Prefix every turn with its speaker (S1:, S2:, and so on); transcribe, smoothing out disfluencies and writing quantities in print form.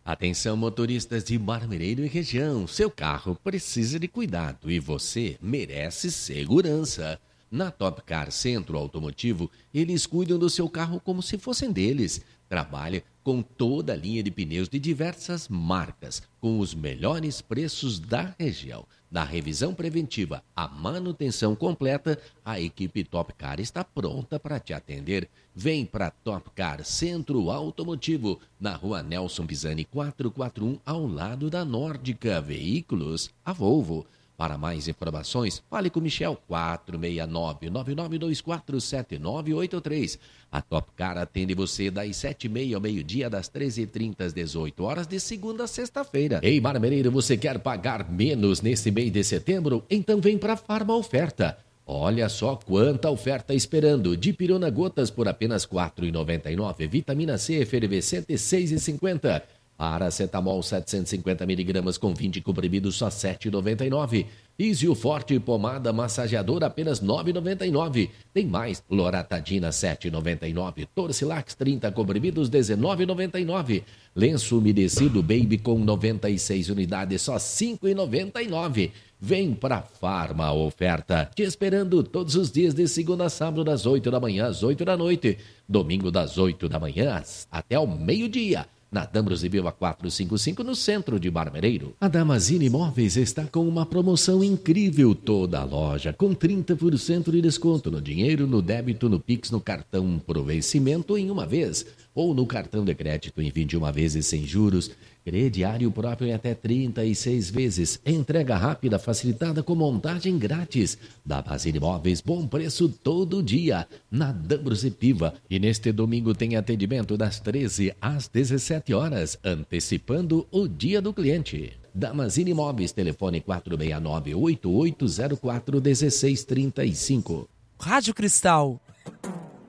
S1: Atenção, motoristas de Marmereiro e região, seu carro precisa de cuidado e você merece segurança. Na Top Car Centro Automotivo, eles cuidam do seu carro como se fossem deles. Trabalha com toda a linha de pneus de diversas marcas, com os melhores preços da região. Da revisão preventiva à manutenção completa, a equipe Top Car está pronta para te atender. Vem para Top Car Centro Automotivo, na rua Nelson Pisani 441, ao lado da Nórdica Veículos, a Volvo. Para mais informações, fale com Michel 469-9924-7983. A Top Car atende você das 7h30 ao meio-dia, das 13h30 às 18 horas, de segunda a sexta-feira. Ei, Marmereiro, você quer pagar menos nesse mês de setembro? Então vem para a Farma Oferta. Olha só quanta oferta esperando. Dipirona gotas por apenas R$ 4,99. Vitamina C efervescente R$ 6,50. Paracetamol 750mg com 20 comprimidos só R$ 7,99. Isio Forte pomada massageadora apenas R$ 9,99. Tem mais, Loratadina R$ 7,99. Torcilax 30 comprimidos R$ 19,99. Lenço umedecido Baby com 96 unidades só R$ 5,99. Vem pra Farma Oferta, te esperando todos os dias de segunda a sábado das 8 da manhã às 8 da noite. Domingo das 8 da manhã até ao meio-dia. Na Dambrosio Viva 455, no centro de Marmereiro. A Damazini Imóveis está com uma promoção incrível. Toda a loja com 30% de desconto no dinheiro, no débito, no Pix, no cartão por vencimento em uma vez. Ou no cartão de crédito em 21 vezes sem juros. Crediário próprio em até 36 vezes. Entrega rápida, facilitada com montagem grátis. Damazini Imóveis, bom preço todo dia. Na Dambrosio Piva. E neste domingo tem atendimento das 13 às 17 horas, antecipando o dia do cliente. Damazini Imóveis, telefone 469-8804-1635.
S2: Rádio Cristal